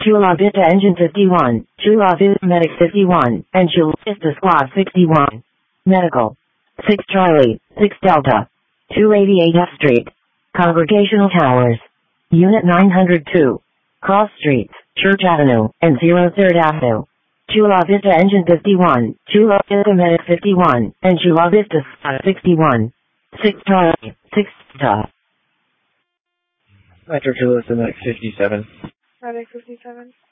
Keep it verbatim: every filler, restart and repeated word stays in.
Chula Vista Engine fifty-one, Chula Vista Medic fifty-one, and Chula Vista Squad sixty-one. Medical. six Charlie, six Delta. two eighty-eight F Street. Congregational Towers. Unit nine hundred two. Cross Streets, Church Avenue, and zero third Avenue. Chula Vista Engine fifty-one, Chula Vista Medic fifty-one, and Chula Vista Squad sixty-one. six Charlie, six Delta. Metro Chula Vista Medic fifty-seven. Medic fifty-seven.